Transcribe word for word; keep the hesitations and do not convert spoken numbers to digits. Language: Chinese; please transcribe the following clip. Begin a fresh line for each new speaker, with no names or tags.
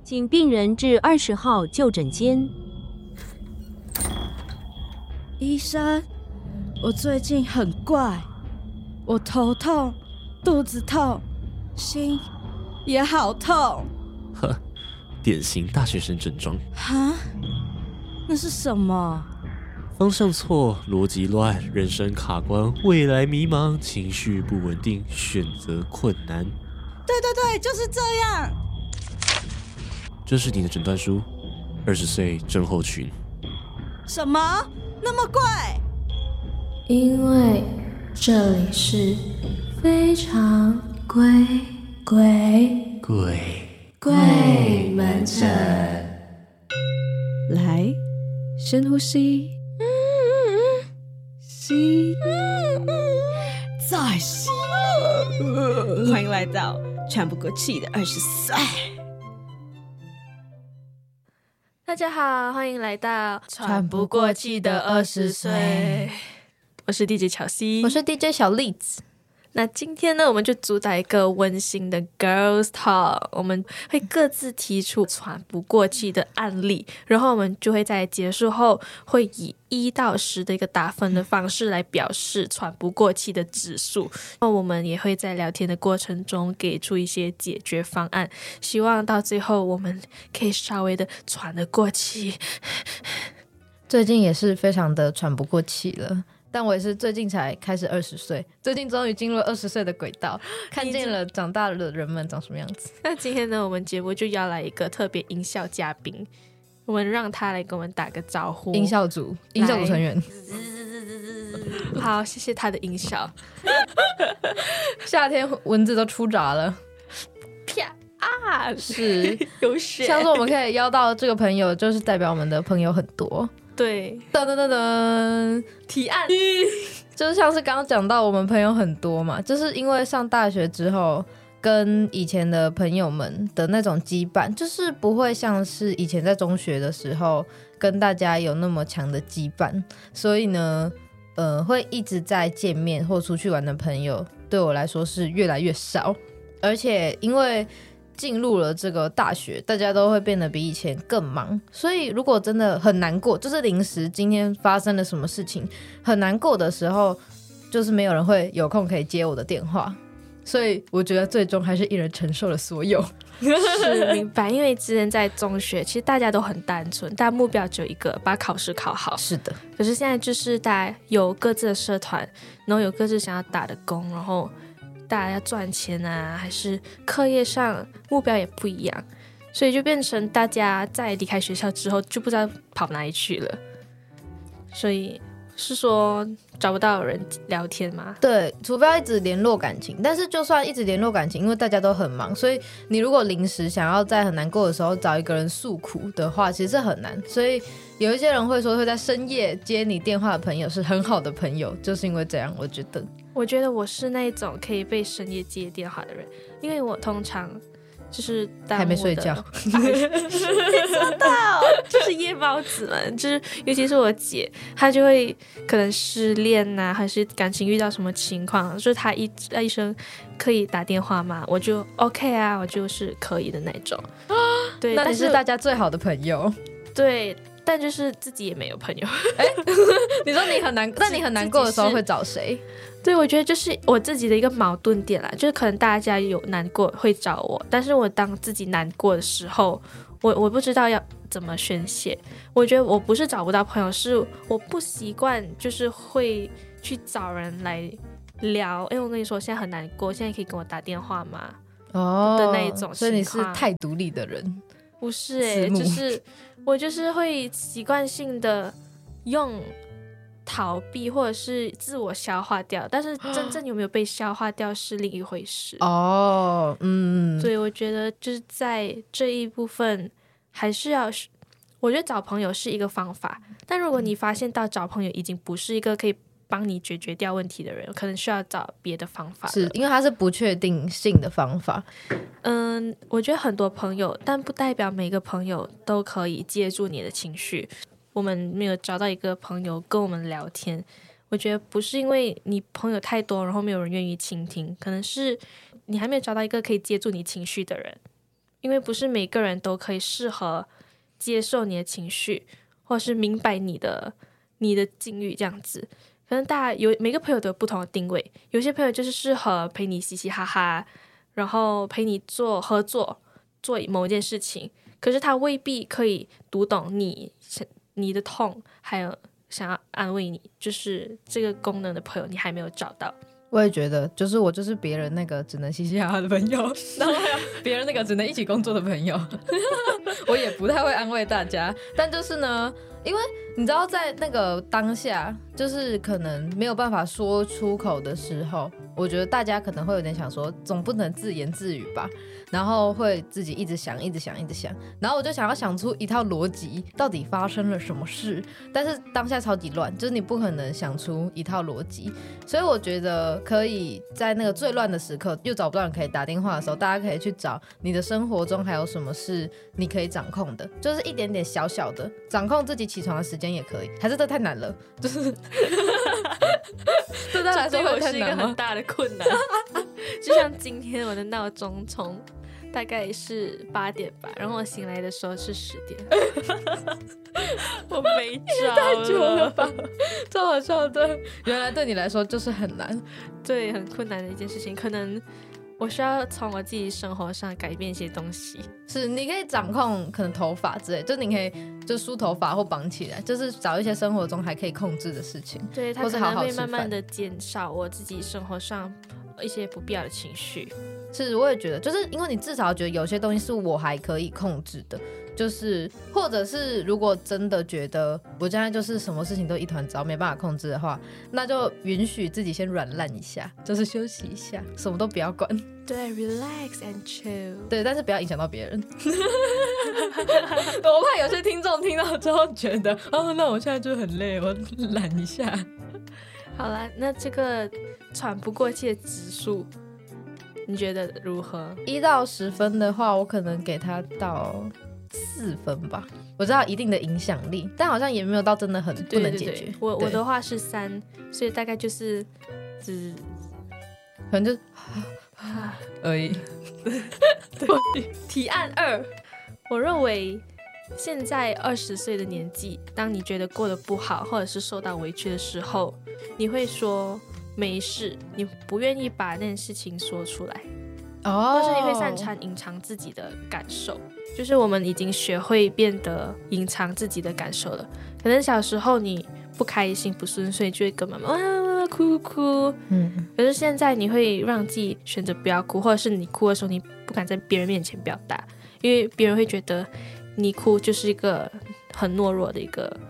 请病人至二十号就诊间。
医生，我最近很怪，我头痛、肚子痛，心也好痛。
呵，典型大学生症状。
哈？那是什么？
方向错，逻辑乱，人生卡关，未来迷茫，情绪不稳定，选择困难。
对对对，就是这样。
这是你的诊断书，二十岁症候群。
什么？那么贵？
因为这里是非常贵贵
贵
贵门诊。
来，深呼吸，吸，再吸。欢迎来到喘不过气的二十岁。
大家好，欢迎来到喘不过气的二十岁。我是 D J 巧西，
我是 D J 小栗子。
那今天呢，我们就主打一个温馨的 Girls Talk， 我们会各自提出喘不过气的案例，然后我们就会在结束后会以一到十的一个打分的方式来表示喘不过气的指数。那我们也会在聊天的过程中给出一些解决方案，希望到最后我们可以稍微的喘得过气。
最近也是非常的喘不过气了。但我也是最近才开始二十岁，最近终于进入二十岁的轨道，看见了长大的人们长什么样子。
那今天呢，我们节目就邀来一个特别音效嘉宾，我们让他来跟我们打个招呼。
音效组，音效组成员。
好，谢谢他的音效。
夏天蚊子都出闸了，
啪啊，
是
有血。
像说我们可以邀到这个朋友，就是代表我们的朋友很多。
对，
噔噔噔噔，
提案
就是像是刚刚讲到我们朋友很多嘛，就是因为上大学之后跟以前的朋友们的那种羁绊，就是不会像是以前在中学的时候跟大家有那么强的羁绊，所以呢呃，会一直在见面或出去玩的朋友对我来说是越来越少，而且因为进入了这个大学，大家都会变得比以前更忙，所以如果真的很难过，就是临时今天发生了什么事情很难过的时候，就是没有人会有空可以接我的电话，所以我觉得最终还是一人承受了所有。
是明白，因为之前在中学其实大家都很单纯，大家目标只有一个，把考试考好。
是的，
可是现在就是大家有各自的社团，然后有各自想要打的工，然后大家要赚钱啊，还是课业上目标也不一样，所以就变成大家在离开学校之后就不知道跑哪里去了。所以是说找不到人聊天吗？
对，除非要一直联络感情，但是就算一直联络感情，因为大家都很忙，所以你如果临时想要在很难过的时候找一个人诉苦的话，其实是很难。所以有一些人会说会在深夜接你电话的朋友是很好的朋友，就是因为这样。我觉得
我觉得我是那种可以被深夜接电话的人，因为我通常就是
还没睡觉。
你知道，就是夜猫子们，就是尤其是我姐，她就会可能失恋啊，还是感情遇到什么情况，就是她一一声可以打电话嘛，我就 OK 啊，我就是可以的那种。对，
那你
但
是大家最好的朋友。
对，但就是自己也没有朋友。
哎，你说你很难，那你很难过的时候会找谁？
对，我觉得就是我自己的一个矛盾点啦，就是可能大家有难过会找我，但是我当自己难过的时候，我我不知道要怎么宣泄。我觉得我不是找不到朋友，是我不习惯，就是会去找人来聊。哎，我跟你说，现在很难过，现在可以跟我打电话吗？
哦
的那一种情况。
所以你是太独立的人。
不是哎、欸，就是我就是会习惯性的用逃避或者是自我消化掉，但是真正有没有被消化掉是另一回事。
哦，嗯，
所以我觉得就是在这一部分还是要，我觉得找朋友是一个方法，但如果你发现到找朋友已经不是一个可以帮你解决掉问题的人，可能需要找别的方法了。
是因为它是不确定性的方法。
嗯，我觉得很多朋友，但不代表每个朋友都可以接住你的情绪。我们没有找到一个朋友跟我们聊天，我觉得不是因为你朋友太多，然后没有人愿意倾听，可能是你还没有找到一个可以接住你情绪的人。 因为不是每个人都可以适合接受你的情绪，或是明白你的你的境遇这样子。可能大家有每个朋友都有不同的定位，有些朋友就是适合陪你嘻嘻哈哈，然后陪你做合作做某一件事情，可是他未必可以读懂你你的痛，还有想要安慰你，就是这个功能的朋友你还没有找到。
我也觉得，就是我就是别人那个只能嘻嘻哈哈的朋友，然后还有别人那个只能一起工作的朋友。我也不太会安慰大家，但就是呢，因为你知道在那个当下，就是可能没有办法说出口的时候，我觉得大家可能会有点想说，总不能自言自语吧，然后会自己一直想一直想一直想，然后我就想要想出一套逻辑，到底发生了什么事，但是当下超级乱，就是你不可能想出一套逻辑，所以我觉得可以在那个最乱的时刻，又找不到人可以打电话的时候，大家可以去找你的生活中还有什么是你可以掌控的，就是一点点小小的掌控自己起床的时间也可以，还是这太难了，就是对他来说会
是一个很大的困难。就像今天我的闹钟从大概是八点吧，然后我醒来的时候是十点。我没招了，
太久了吧，超好笑的。原来对你来说就是很难，
对，很困难的一件事情，可能我需要从我自己生活上改变一些东西。
是你可以掌控可能头发之类，就是你可以就梳头发或绑起来，就是找一些生活中还可以控制的事情。
对，它
或
可能会
是好好吃饭
慢慢的减少我自己生活上一些不必要的情绪。
是，我也觉得，就是因为你至少觉得有些东西是我还可以控制的，就是或者是如果真的觉得我现在就是什么事情都一团糟没办法控制的话，那就允许自己先软烂一下，就是休息一下，什么都不要管。
对 ，relax and chill。
对，但是不要影响到别人。我怕有些听众听到之后觉得，哦，那我现在就很累，我懒一下。
好啦，那这个喘不过气的指数，你觉得如何？
一到十分的话，我可能给他到四分吧。我知道一定的影响力，但好像也没有到真的很不能解决。
对对对，我
对
我的话是三，所以大概就是只
可能就而已。
提案二，我认为现在二十岁的年纪，当你觉得过得不好，或者是受到委屈的时候，你会说没事，你不愿意把那件事情说出来，
哦
或是你会擅长隐藏自己的感受。就是我们已经学会变得隐藏自己的感受了。可能小时候你不开心、不顺遂，就会跟妈妈啊哭哭。
嗯，
可是现在你会让自己选择不要哭，或者是你哭的时候，你不敢在别人面前表达，因为别人会觉得你哭就是一个很懦弱的一个